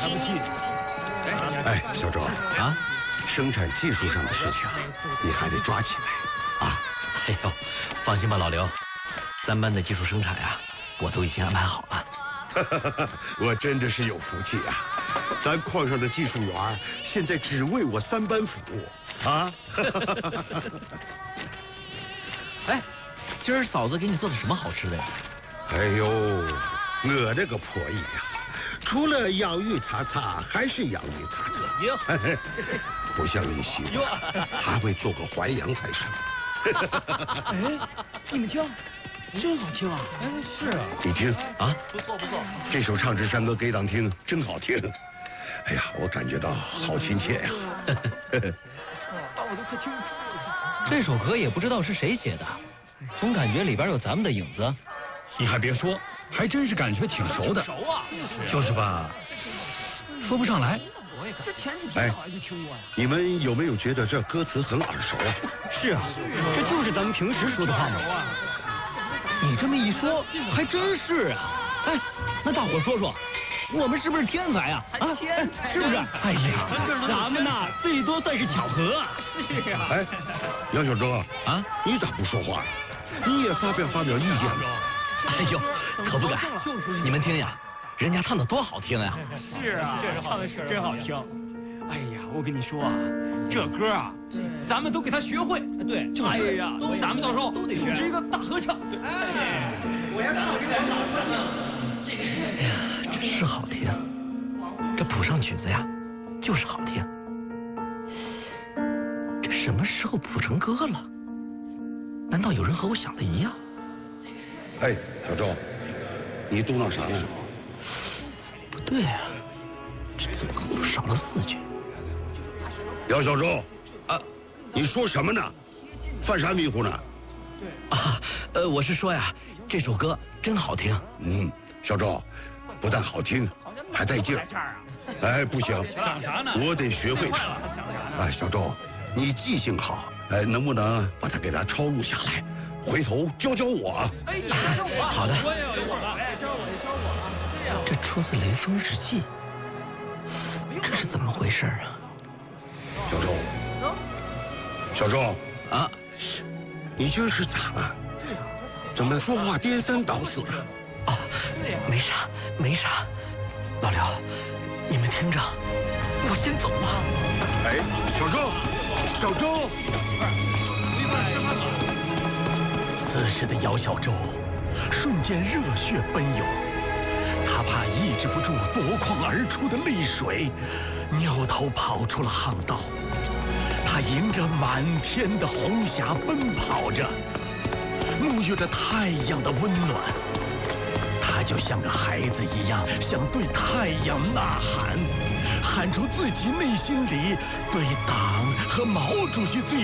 还不记得？ 哎，小周啊，生产技术上的事情你还得抓起来啊！ 哎呦，放心吧，老刘，3班的技术生产呀，我都已经安排好了。 我真的是有福气啊！咱矿上的技术员现在只为我3班服务啊！ 哎，今儿嫂子给你做的什么好吃的呀？ 哎呦，我这个破译呀，除了洋芋擦擦，还是洋芋擦擦。不像你媳妇，还会做个淮扬才是。 哎，你们听，真好听啊！ 哎，是啊。 你听啊， 不错不错。 这首唱支山歌给党听，真好听。哎呀，我感觉到好亲切呀。 把我都快听哭了。 这首歌也不知道是谁写的，总感觉里边有咱们的影子。 你还别说，还真是感觉挺熟的。 熟啊， 就是吧，说不上来。 这前几天好像就听过呀。 你们有没有觉得这歌词很耳熟啊？ 是啊，这就是咱们平时说的话嘛。 你这么一说，还真是啊。哎，那大伙说说，我们是不是天才啊？啊，是不是？哎呀，咱们呐，最多算是巧合。 是啊。 哎，杨小周啊， 你咋不说话？你也发表意见吧。 哎呦，可不敢！你们听呀，人家唱的多好听呀！ 是啊，唱的是真好听。哎呀，我跟你说啊，这歌啊，咱们都给他学会。对，哎呀，咱们到时候都得组织一个大合唱。对，哎，我要唱这个哎呀，这是好听，这谱上曲子呀，就是好听。这什么时候谱成歌了？难道有人和我想的一样？ 哎，小周，你嘟囔啥呢？ 不对啊，这怎么后头少了4句？ 姚小周啊，你说什么呢？犯啥迷糊呢？ 啊，我是说呀，这首歌真好听。 小周，不但好听，还带劲儿。哎，不行， 想啥呢？ 我得学会它。哎，小周，你记性好，哎，能不能把它给它抄录下来？回头教我。 哎，你教我。 好的。 我也有了。哎，教我。 这出自《雷锋日记》，这是怎么回事啊？ 小周啊， 你这是咋了？怎么说话颠三倒四的？ 啊，没啥，没啥。老刘，你们听着，我先走了。 哎，小周。 此时的姚小周瞬间热血奔涌，他怕抑制不住夺眶而出的泪水，扭头跑出了巷道。他迎着满天的红霞奔跑着，沐浴着太阳的温暖。他就像个孩子一样，想对太阳呐喊，喊出自己内心里对党和毛主席最